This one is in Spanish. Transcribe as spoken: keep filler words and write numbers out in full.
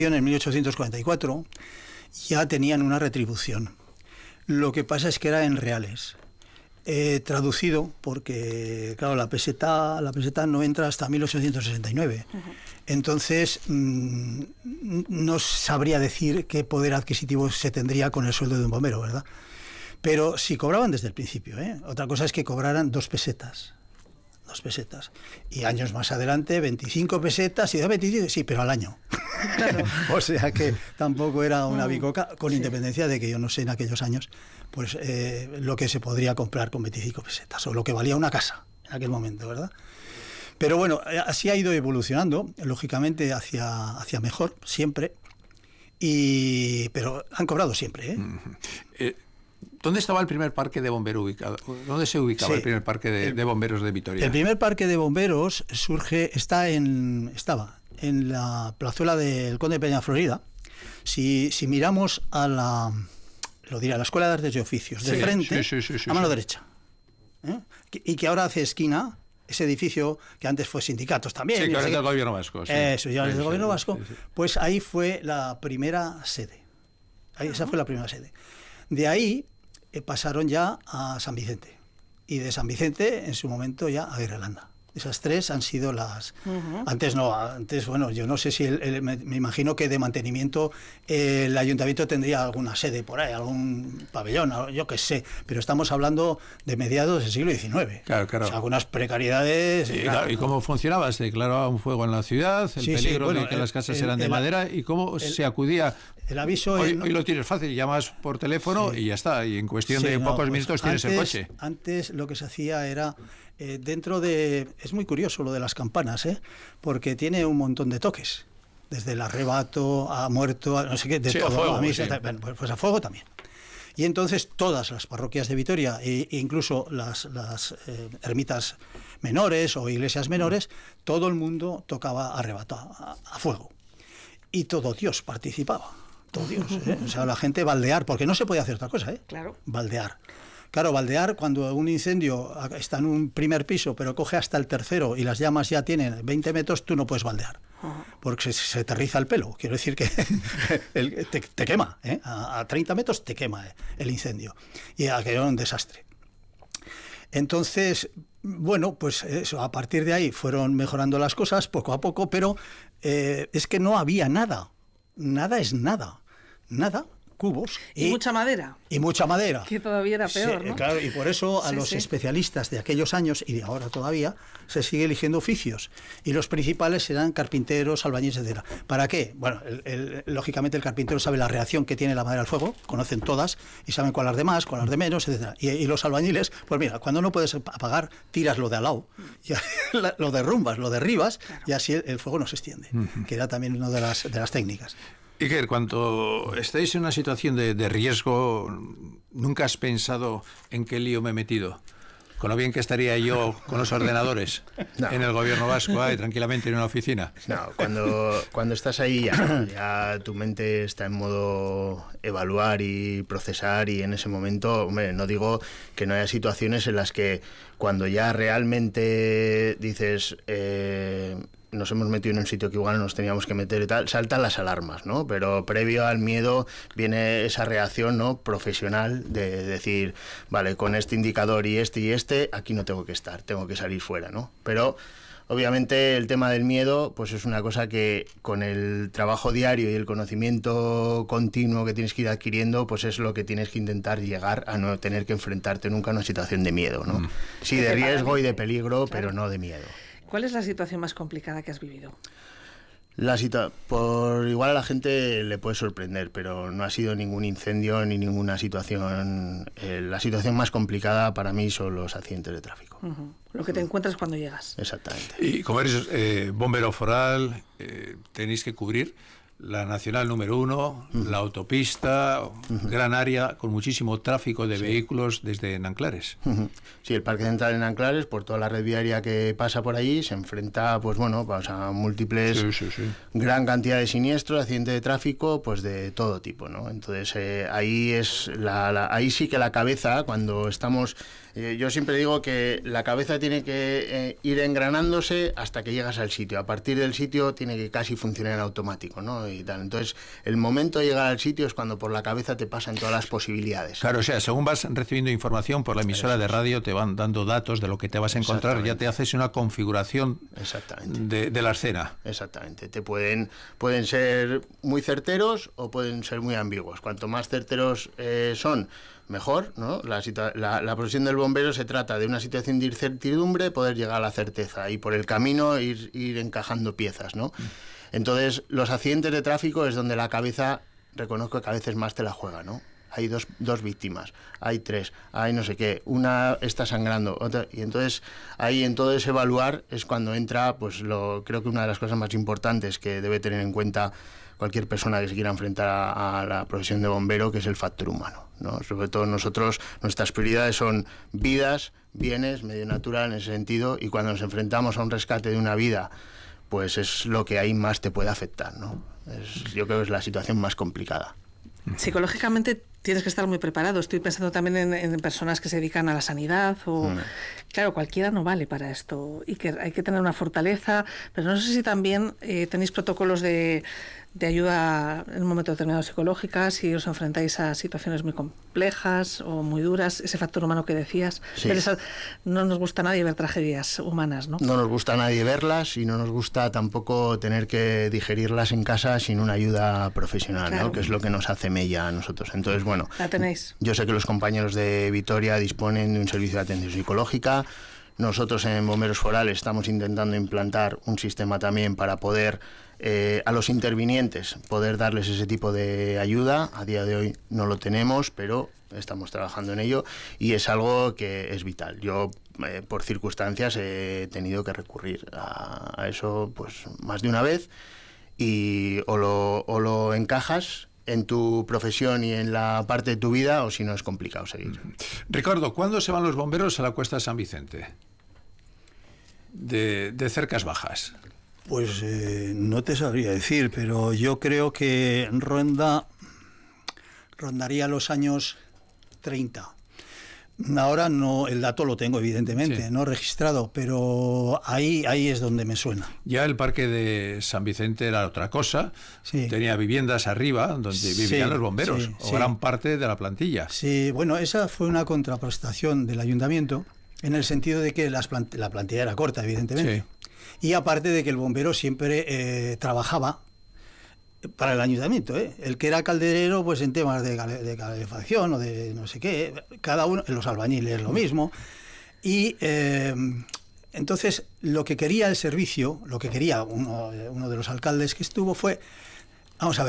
en mil ochocientos cuarenta y cuatro ya tenían una retribución. Lo que pasa es que era en reales. Eh, traducido, porque claro, la peseta, la peseta no entra hasta mil ochocientos sesenta y nueve. Uh-huh. Entonces, mmm, no sabría decir qué poder adquisitivo se tendría con el sueldo de un bombero, ¿verdad? Pero si cobraban desde el principio, ¿eh? Otra cosa es que cobraran dos pesetas. Dos pesetas. Y años más adelante, veinticinco pesetas, y de veinticinco, sí, pero al año. Claro. O sea que tampoco era una bicoca, con sí. independencia de que yo no sé en aquellos años pues eh, lo que se podría comprar con veinticinco pesetas, o lo que valía una casa en aquel momento, ¿verdad? Pero bueno, así ha ido evolucionando, lógicamente hacia, hacia mejor, siempre, y pero han cobrado siempre, ¿eh? Uh-huh. eh ¿Dónde estaba el primer parque de bomberos ubicado? ¿Dónde se ubicaba sí. el primer parque de, de bomberos de Vitoria? El primer parque de bomberos surge, está en, estaba en la plazuela del Conde de Peña Florida. Si, si miramos a la, lo diré, a la Escuela de Artes y Oficios, de sí, frente, sí, sí, sí, sí, a mano sí. derecha, ¿eh? y que ahora hace esquina, ese edificio que antes fue sindicatos también. Sí, que ahora es del gobierno vasco. Sí. Eso, ya es sí, del gobierno sí, vasco. Sí, sí. Pues ahí fue la primera sede. Ahí, esa fue la primera sede. De ahí eh, pasaron ya a San Vicente. Y de San Vicente, en su momento, ya a Guerrelanda. Esas tres han sido las... Uh-huh. Antes no, antes, bueno, yo no sé si... El, el, me, me imagino que de mantenimiento eh, el ayuntamiento tendría alguna sede por ahí, algún pabellón, yo qué sé, pero estamos hablando de mediados del siglo diecinueve. Claro, claro. O sea, algunas precariedades... Sí, claro, ¿y cómo funcionaba? ¿Se declaraba un fuego en la ciudad? ¿El sí, peligro sí, bueno, de que el, las casas el, eran de el, madera? ¿Y cómo el, se acudía? El aviso... Hoy, el, hoy lo tienes fácil, llamas por teléfono sí. y ya está, y en cuestión sí, de no, pocos pues minutos tienes antes, el coche. Antes lo que se hacía era... Eh, dentro de... Es muy curioso lo de las campanas, ¿eh? Porque tiene un montón de toques. Desde el arrebato a muerto, a no sé qué, de sí, todo. A fuego, a mí, sí. bueno, pues a fuego también. Y entonces todas las parroquias de Vitoria, e incluso las, las eh, ermitas menores o iglesias menores, todo el mundo tocaba arrebato a, a fuego. Y todo Dios participaba. Todo Dios, ¿eh? O sea, la gente baldear, porque no se podía hacer otra cosa, ¿eh? Claro. Baldear. Claro, baldear, cuando un incendio está en un primer piso, pero coge hasta el tercero y las llamas ya tienen veinte metros, tú no puedes baldear, porque se, se te riza el pelo. Quiero decir que el, te, te quema, ¿eh? A, a treinta metros te quema eh, el incendio. Y aquello era un desastre. Entonces, bueno, pues eso, a partir de ahí fueron mejorando las cosas poco a poco, pero eh, es que no había nada. Nada es nada. Nada. Cubos y, y mucha madera y mucha madera que todavía era peor, sí, ¿no? Claro, y por eso a sí, los sí. especialistas de aquellos años y de ahora todavía se sigue eligiendo oficios, y los principales serán carpinteros, albañiles, etcétera. ¿Para qué? Bueno, el, el, lógicamente el carpintero sabe la reacción que tiene la madera al fuego, conocen todas y saben cuál las de más, cuál las de menos, etcétera. Y, y los albañiles, pues mira, cuando no puedes apagar, tiras lo de al lado, y lo derrumbas, lo derribas, claro. Y así el, el fuego no se extiende, uh-huh. que era también una de las de las técnicas. Iker, cuando estáis en una situación de, de riesgo, ¿nunca has pensado en qué lío me he metido? Con lo bien que estaría yo con los ordenadores no. en el gobierno vasco, ahí, tranquilamente en una oficina. No, cuando, cuando estás ahí ya, ya tu mente está en modo evaluar y procesar, y en ese momento, hombre, no digo que no haya situaciones en las que cuando ya realmente dices... Eh, nos hemos metido en un sitio que igual nos teníamos que meter y tal, saltan las alarmas, ¿no? Pero previo al miedo viene esa reacción, ¿no?, profesional de decir, vale, con este indicador y este y este, aquí no tengo que estar, tengo que salir fuera, ¿no? Pero obviamente el tema del miedo pues es una cosa que con el trabajo diario y el conocimiento continuo que tienes que ir adquiriendo, pues es lo que tienes que intentar llegar a no tener que enfrentarte nunca a una situación de miedo, ¿no? Mm. Sí, de riesgo y de peligro, claro, pero no de miedo. ¿Cuál es la situación más complicada que has vivido? La situa- por igual a la gente le puede sorprender, pero no ha sido ningún incendio ni ninguna situación. Eh, la situación más complicada para mí son los accidentes de tráfico. Uh-huh. Lo que te encuentras cuando llegas. Exactamente. Y como eres eh, bombero foral, eh, tenéis que cubrir la nacional número uno, uh-huh. la autopista, uh-huh. gran área con muchísimo tráfico de sí. vehículos desde Nanclares. Uh-huh. Sí, el Parque Central en Nanclares, por toda la red viaria que pasa por allí, se enfrenta, pues bueno, pues a múltiples, sí, sí, sí. gran cantidad de siniestros, accidentes de tráfico, pues de todo tipo, ¿no? Entonces eh, ahí es la, la, ahí sí que la cabeza, cuando estamos, eh, yo siempre digo que la cabeza tiene que eh, ir engranándose hasta que llegas al sitio. A partir del sitio tiene que casi funcionar en automático, ¿no? Y tal. Entonces, el momento de llegar al sitio es cuando por la cabeza te pasan todas las posibilidades. Claro, o sea, según vas recibiendo información por la emisora de radio, te van dando datos de lo que te vas a encontrar, ya te haces una configuración Exactamente. De, de la escena. Exactamente. Te pueden, pueden ser muy certeros o pueden ser muy ambiguos. Cuanto más certeros eh, son, mejor, ¿no? La, la, la profesión del bombero se trata de una situación de incertidumbre, poder llegar a la certeza y por el camino ir, ir encajando piezas, ¿no? Mm. Entonces, los accidentes de tráfico es donde la cabeza, reconozco que a veces más te la juega, ¿no? Hay dos, dos víctimas, hay tres, hay no sé qué, una está sangrando, otra, y entonces ahí en todo ese evaluar es cuando entra, pues lo creo que una de las cosas más importantes que debe tener en cuenta cualquier persona que se quiera enfrentar a, a la profesión de bombero, que es el factor humano, ¿no? Sobre todo nosotros, nuestras prioridades son vidas, bienes, medio natural en ese sentido, y cuando nos enfrentamos a un rescate de una vida, pues es lo que ahí más te puede afectar, ¿no? Es, yo creo que es la situación más complicada. Psicológicamente tienes que estar muy preparado. Estoy pensando también en, en personas que se dedican a la sanidad o... Mm. Claro, cualquiera no vale para esto y que hay que tener una fortaleza, pero no sé si también eh, tenéis protocolos de, de ayuda en un momento determinado psicológica, si os enfrentáis a situaciones muy complejas o muy duras, ese factor humano que decías. Sí. Esa, no nos gusta a nadie ver tragedias humanas, ¿no? No nos gusta a nadie verlas y no nos gusta tampoco tener que digerirlas en casa sin una ayuda profesional, claro, ¿no? Que es lo que nos hace mella a nosotros. Entonces, bueno, la tenéis. Yo sé que los compañeros de Vitoria disponen de un servicio de atención psicológica. Nosotros en Bomberos Forales estamos intentando implantar un sistema también para poder, eh, a los intervinientes, poder darles ese tipo de ayuda. A día de hoy no lo tenemos, pero estamos trabajando en ello y es algo que es vital. Yo, eh, por circunstancias, he tenido que recurrir a, a eso pues más de una vez y o lo, o lo encajas en tu profesión y en la parte de tu vida, o si no es complicado seguir. Ricardo, ¿cuándo se van los bomberos a la Cuesta de San Vicente? De, de cercas bajas. Pues eh, no te sabría decir, pero yo creo que ronda rondaría los años treinta. Ahora no, el dato lo tengo evidentemente, sí, no registrado, pero ahí, ahí es donde me suena. Ya el parque de San Vicente era otra cosa, sí, tenía viviendas arriba donde vivían, sí, los bomberos, sí, o sí, gran parte de la plantilla. Sí, bueno, esa fue una contraprestación del ayuntamiento, en el sentido de que las plant la plantilla era corta, evidentemente, sí, y aparte de que el bombero siempre eh, trabajaba para el ayuntamiento, ¿eh? El que era calderero, pues en temas de, cale, de calefacción o de no sé qué, cada uno, los albañiles lo mismo. Y eh, entonces lo que quería el servicio, lo que quería uno, uno de los alcaldes que estuvo fue, vamos a ver,